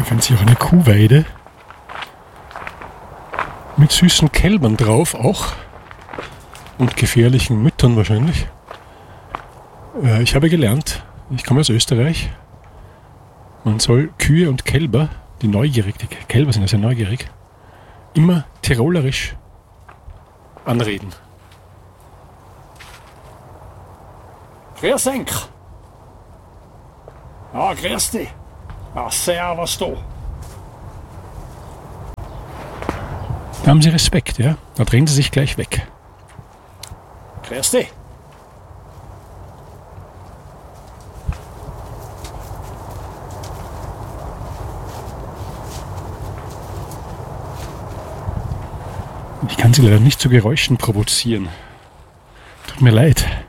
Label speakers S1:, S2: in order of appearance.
S1: Ganz hier auch eine Kuhweide. Mit süßen Kälbern drauf auch. Und gefährlichen Müttern wahrscheinlich. Ich habe gelernt, ich komme aus Österreich, man soll Kühe und Kälber, die Kälber sind ja sehr neugierig, immer tirolerisch anreden.
S2: Grüß Enk. Ja, grüß dich. Ja, servus du.
S1: Da haben sie Respekt, ja? Da drehen sie sich gleich weg.
S2: Grüß dich.
S1: Ich kann sie leider nicht zu Geräuschen provozieren. Tut mir leid.